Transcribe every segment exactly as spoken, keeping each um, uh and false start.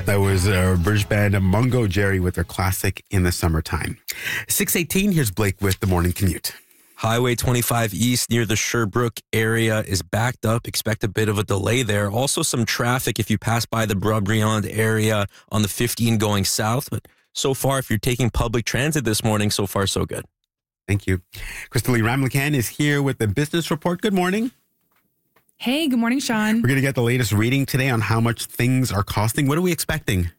That was uh, British band Mungo Jerry with their classic In the Summertime. six eighteen, here's Blake with the morning commute. Highway twenty-five East near the Sherbrooke area is backed up. Expect a bit of a delay there. Also some traffic if you pass by the Bras-Brillant area on the fifteen going south. But so far, if you're taking public transit this morning, so far so good. Thank you. Crystal Lee Ramlakan is here with the business report. Good morning. Hey, good morning, Sean. We're going to get the latest reading today on how much things are costing. What are we expecting?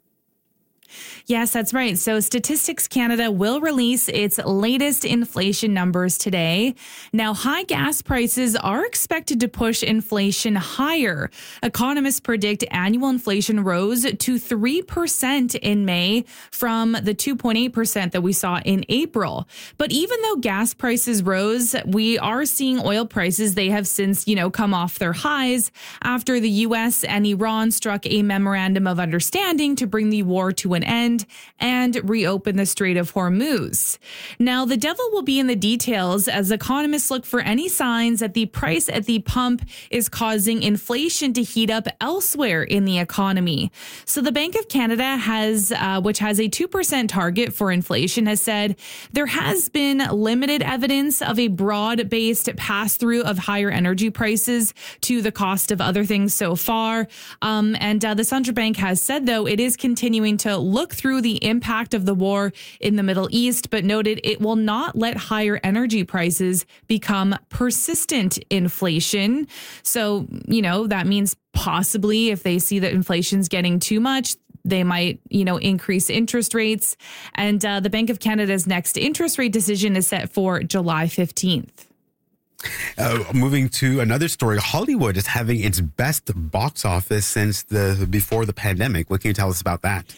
Yes, that's right. So Statistics Canada will release its latest inflation numbers today. Now, high gas prices are expected to push inflation higher. Economists predict annual inflation rose to three percent in May from the two point eight percent that we saw in April. But even though gas prices rose, we are seeing oil prices. They have since, you know, come off their highs after the U S and Iran struck a memorandum of understanding to bring the war to an end and reopen the Strait of Hormuz. Now, the devil will be in the details as economists look for any signs that the price at the pump is causing inflation to heat up elsewhere in the economy. So the Bank of Canada has, uh, which has a two percent target for inflation, has said there has been limited evidence of a broad-based pass-through of higher energy prices to the cost of other things so far. Um, and uh, the Central Bank has said, though, it is continuing to look through the impact of the war in the Middle East, but noted it will not let higher energy prices become persistent inflation. So, you know, that means possibly if they see that inflation's getting too much, they might, you know, increase interest rates. And uh, the Bank of Canada's next interest rate decision is set for July fifteenth. Uh, moving to another story, Hollywood is having its best box office since the before the pandemic. What can you tell us about that?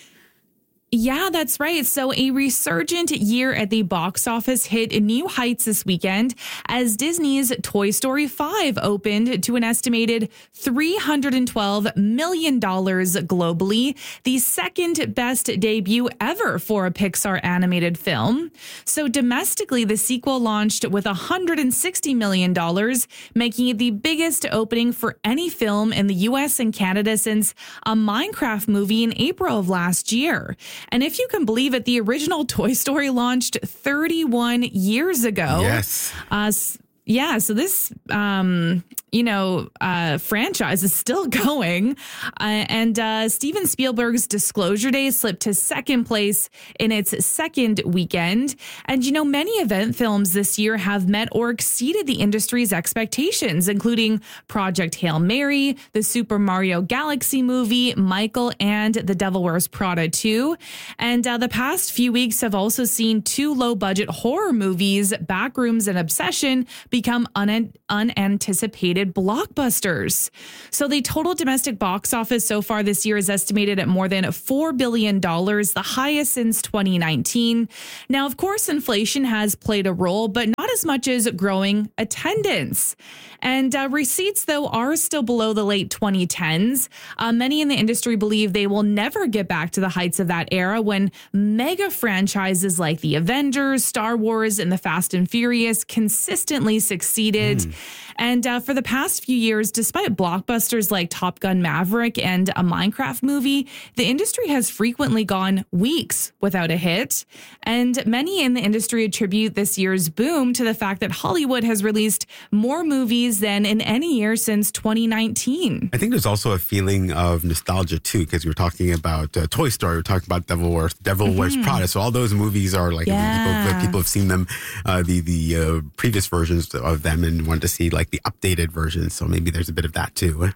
Yeah, that's right. So a resurgent year at the box office hit new heights this weekend as Disney's Toy Story five opened to an estimated three hundred twelve million dollars globally, the second best debut ever for a Pixar animated film. So domestically, the sequel launched with one hundred sixty million dollars, making it the biggest opening for any film in the U S and Canada since a Minecraft movie in April of last year. And if you can believe it, the original Toy Story launched thirty-one years ago. Yes. Uh, yeah, so this, um, you know, uh, franchise is still going. Uh, and uh, Steven Spielberg's Disclosure Day slipped to second place in its second weekend. And, you know, many event films this year have met or exceeded the industry's expectations, including Project Hail Mary, the Super Mario Galaxy movie, Michael, and The Devil Wears Prada two. And uh, the past few weeks have also seen two low-budget horror movies, Backrooms and Obsession, become un- unanticipated blockbusters. So the total domestic box office so far this year is estimated at more than four billion dollars, the highest since twenty nineteen. Now, of course, inflation has played a role, but not as much as growing attendance. And uh, receipts, though, are still below the late twenty tens. Uh, many in the industry believe they will never get back to the heights of that era when mega franchises like the Avengers, Star Wars, and the Fast and Furious consistently succeeded. Mm. And uh, for the past few years, despite blockbusters like Top Gun Maverick and a Minecraft movie, the industry has frequently gone weeks without a hit. And many in the industry attribute this year's boom to the fact that Hollywood has released more movies than in any year since twenty nineteen. I think there's also a feeling of nostalgia, too, because we were talking about uh, Toy Story, we were talking about Devil Wears, Devil mm-hmm. Wears Prada. So all those movies are like, yeah. people, people have seen them, uh, the, the uh, previous versions of them and wanted to see like the updated versions. So maybe there's a bit of that, too.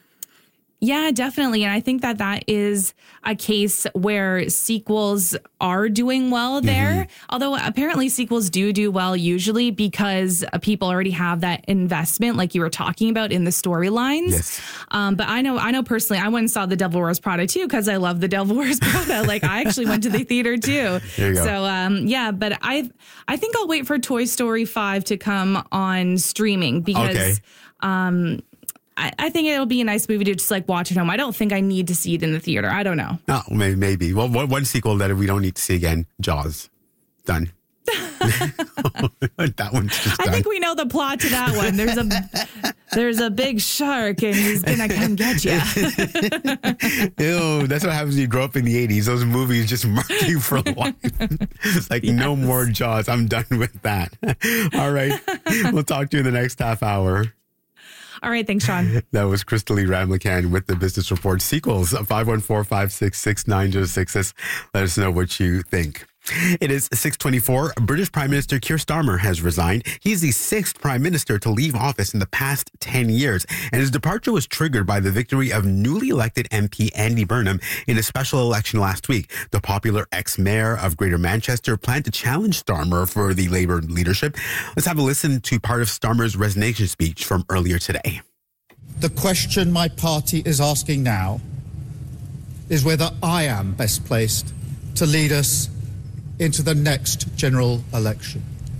Yeah, definitely. And I think that that is a case where sequels are doing well there. Mm-hmm. Although apparently sequels do do well usually because people already have that investment, like you were talking about in the storylines. Yes. Um, but I know, I know personally, I went and saw The Devil Wears Prada too because I love The Devil Wears Prada. Like I actually went to the theater too. There you go. So um, yeah, but I, I think I'll wait for Toy Story five to come on streaming because. Okay. Um, I, I think it'll be a nice movie to just like watch at home. I don't think I need to see it in the theater. I don't know. Oh, maybe. maybe. Well, one, one sequel that we don't need to see again, Jaws. Done. That one's just I done. think we know the plot to that one. There's a there's a big shark and he's gonna come get you. Ew, that's what happens when you grow up in the eighties. Those movies just mark you for life. It's like, yes. No more Jaws. I'm done with that. All right. We'll talk to you in the next half hour. All right. Thanks, Sean. That was Crystalie Ramlakan with the Business Report sequels. five one four, five six six, nine zero six us. Let us know what you think. It is six twenty-four. British Prime Minister Keir Starmer has resigned. He's the sixth Prime Minister to leave office in the past ten years. And his departure was triggered by the victory of newly elected M P Andy Burnham in a special election last week. The popular ex-mayor of Greater Manchester planned to challenge Starmer for the Labour leadership. Let's have a listen to part of Starmer's resignation speech from earlier today. The question my party is asking now is whether I am best placed to lead us into the next general election.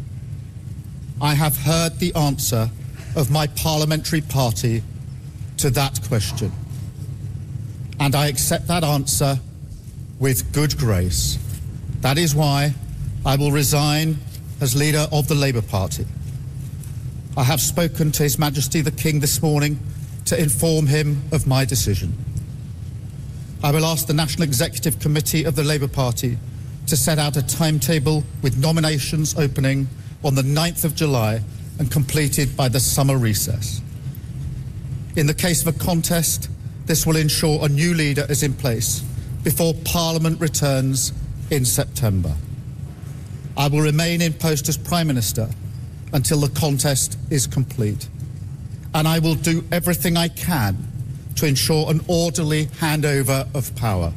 I have heard the answer of my parliamentary party to that question, and I accept that answer with good grace. That is why I will resign as leader of the Labour Party. I have spoken to His Majesty the King this morning to inform him of my decision. I will ask the National Executive Committee of the Labour Party to set out a timetable with nominations opening on the ninth of July and completed by the summer recess. In the case of a contest, this will ensure a new leader is in place before Parliament returns in September. I will remain in post as Prime Minister until the contest is complete, and I will do everything I can to ensure an orderly handover of power.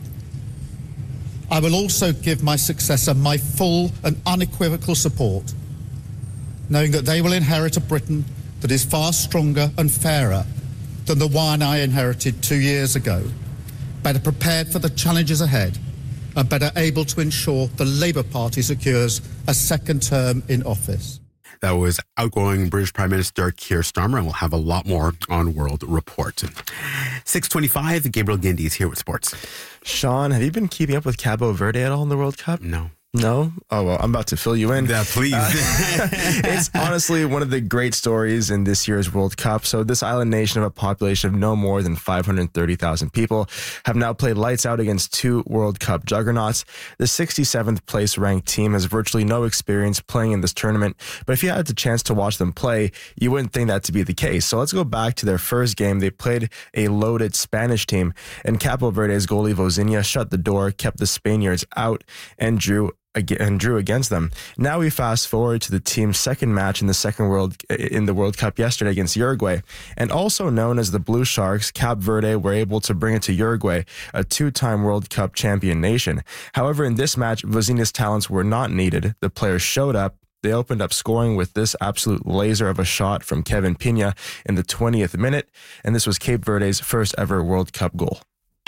I will also give my successor my full and unequivocal support, knowing that they will inherit a Britain that is far stronger and fairer than the one I inherited two years ago, better prepared for the challenges ahead, and better able to ensure the Labour Party secures a second term in office. That was outgoing British Prime Minister Keir Starmer, and we'll have a lot more on World Report. six twenty-five, Gabriel Gindi is here with sports. Sean, have you been keeping up with Cabo Verde at all in the World Cup? No. No? Oh, well, I'm about to fill you in. Yeah, please. Uh, it's honestly one of the great stories in this year's World Cup. So this island nation of a population of no more than five hundred thirty thousand people have now played lights out against two World Cup juggernauts. The sixty-seventh place ranked team has virtually no experience playing in this tournament, but if you had the chance to watch them play, you wouldn't think that to be the case. So let's go back to their first game. They played a loaded Spanish team, and Cabo Verde's goalie Vozinha shut the door, kept the Spaniards out, and drew and drew against them. Now we fast forward to the team's second match in the second world in the World Cup yesterday against Uruguay, and also known as the Blue Sharks, Cape Verde were able to bring it to Uruguay, a two-time World Cup champion nation. However, in this match, Vozinha's talents were not needed. The players showed up. They opened up scoring with this absolute laser of a shot from Kevin Pina in the twentieth minute, and this was Cape Verde's first ever World Cup goal.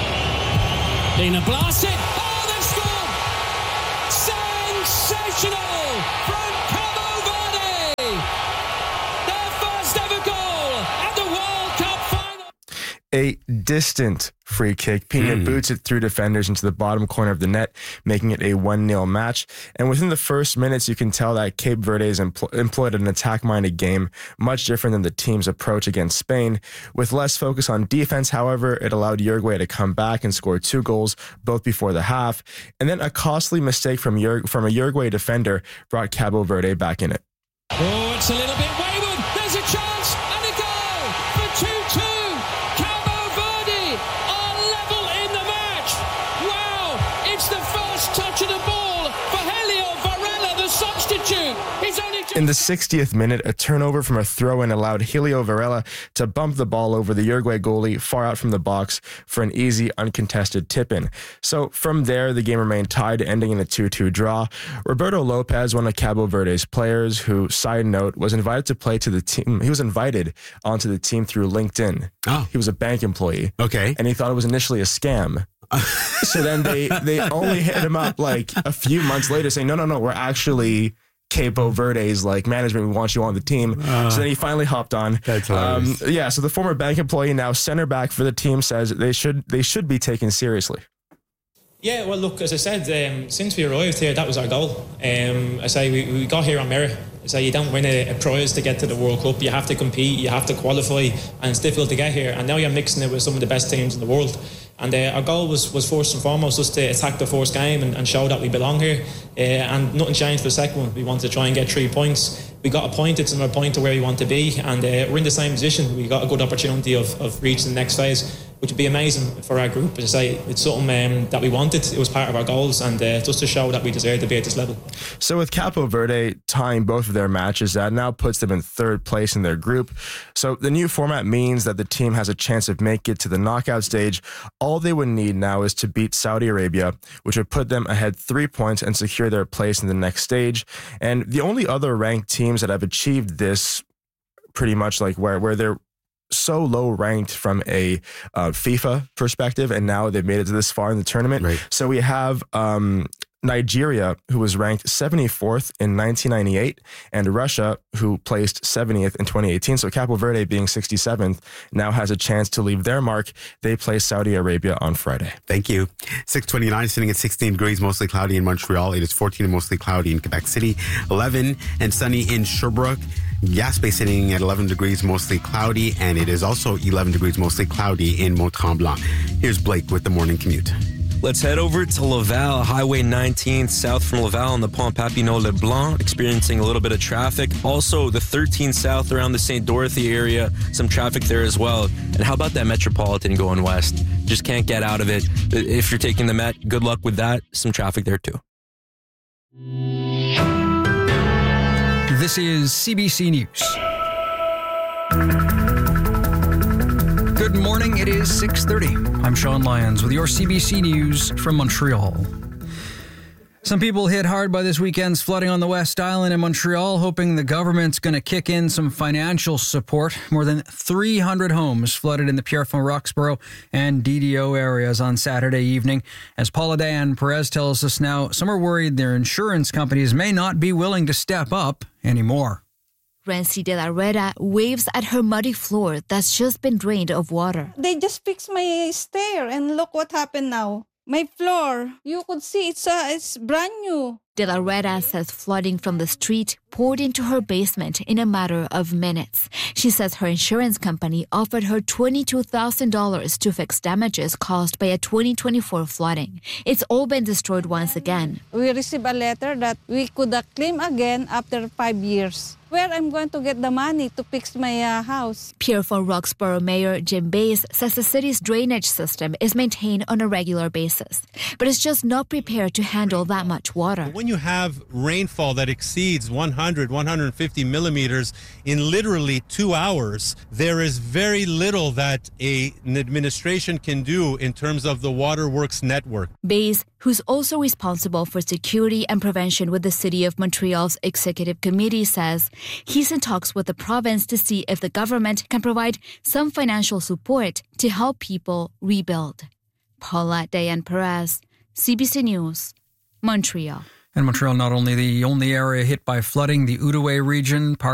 Pina blasts it. Sensational from Cabo Verde! Their first ever goal at the World Cup final! A distant free kick. Pina mm. boots it through defenders into the bottom corner of the net, making it a one nil match. And within the first minutes, you can tell that Cape Verde has empl- employed an attack-minded game, much different than the team's approach against Spain. With less focus on defense, however, it allowed Uruguay to come back and score two goals, both before the half. And then a costly mistake from, Ur- from a Uruguay defender brought Cabo Verde back in it. Oh, it's a little bit wayward. There's a chance and a goal for two two. Cabo Verde are level in the match. Wow, it's the first touch of the ball for Helio Varela, the substitute. He's only just... In the sixtieth minute, a turnover from a throw-in allowed Helio Varela to bump the ball over the Uruguay goalie far out from the box for an easy, uncontested tip-in. So from there, the game remained tied, ending in a two two draw. Roberto Lopez, one of Cabo Verde's players, who, side note, was invited to play to the team. He was invited onto the team through LinkedIn. Oh. He was a bank employee. Okay. And he thought it was initially a scam. So then they, they only hit him up like a few months later saying, no, no, no, we're actually... Cabo Verde's like management, we want you on the team. Uh, so then he finally hopped on. That's um, yeah. So the former bank employee, now center back for the team, says they should they should be taken seriously. Yeah, well, look, as I said, um, since we arrived here, that was our goal. Um, I say we, we got here on merit. I say you don't win a, a prize to get to the World Cup. You have to compete, you have to qualify, and it's difficult to get here. And now you're mixing it with some of the best teams in the world. And uh, our goal was, was first and foremost just to attack the first game and, and show that we belong here. Uh, and nothing changed for the second one. We wanted to try and get three points. We got appointed to another point to where we want to be, and uh, we're in the same position. We got a good opportunity of, of reaching the next phase, which would be amazing for our group. As I say, it's something um, that we wanted. It was part of our goals, and uh, just to show that we deserve to be at this level. So with Capo Verde tying both of their matches, that now puts them in third place in their group. So the new format means that the team has a chance of making it to the knockout stage. All they would need now is to beat Saudi Arabia, which would put them ahead three points and secure their place in the next stage. And the only other ranked teams that have achieved this, pretty much like where, where they're so low ranked from a uh, FIFA perspective, and now they've made it to this far in the tournament. Right. So we have um, Nigeria, who was ranked seventy-fourth in nineteen ninety-eight, and Russia, who placed seventieth in twenty eighteen. So Capo Verde, being sixty-seventh, now has a chance to leave their mark. They play Saudi Arabia on Friday. Thank you. six twenty-nine, sitting at sixteen degrees, mostly cloudy in Montreal. It is fourteen and mostly cloudy in Quebec City. eleven and sunny in Sherbrooke. Gaspé sitting at eleven degrees, mostly cloudy, and it is also eleven degrees, mostly cloudy in Mont-Tremblant. Here's Blake with the morning commute. Let's head over to Laval, Highway nineteen, south from Laval on the Pont Papineau-Leblanc, experiencing a little bit of traffic. Also, the thirteen south around the Saint Dorothy area, some traffic there as well. And how about that Metropolitan going west? Just can't get out of it. If you're taking the Met, good luck with that. Some traffic there too. This is C B C News. Good morning, it is six thirty. I'm Sean Lyons with your C B C News from Montreal. Some people hit hard by this weekend's flooding on the West Island in Montreal, hoping the government's going to kick in some financial support. More than three hundred homes flooded in the Pierrefonds, Roxborough and D D O areas on Saturday evening. As Paula Diane Perez tells us now, some are worried their insurance companies may not be willing to step up anymore. Renzi de la Reda waves at her muddy floor that's just been drained of water. They just fixed my stair and look what happened now. My floor, you could see it's uh, it's brand new. De la Reda says flooding from the street poured into her basement in a matter of minutes. She says her insurance company offered her twenty-two thousand dollars to fix damages caused by a twenty twenty-four flooding. It's all been destroyed once again. We received a letter that we could uh, claim again after five years. Where I'm going to get the money to fix my uh, house. Pierrefonds Roxborough Mayor Jim Bays says the city's drainage system is maintained on a regular basis, but it's just not prepared to handle that much water. When you have rainfall that exceeds one hundred, one hundred fifty millimeters in literally two hours, there is very little that a, an administration can do in terms of the waterworks network. Bays, who's also responsible for security and prevention with the City of Montreal's Executive Committee, says he's in talks with the province to see if the government can provide some financial support to help people rebuild. Paula Diane Perez, C B C News, Montreal. And Montreal, not only the only area hit by flooding, the Outaouais region, part